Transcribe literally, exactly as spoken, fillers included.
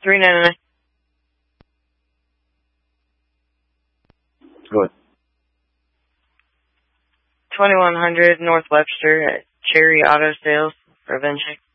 three ninety-nine. Go ahead. twenty-one hundred North Webster at Cherry Auto Sales, Prevention.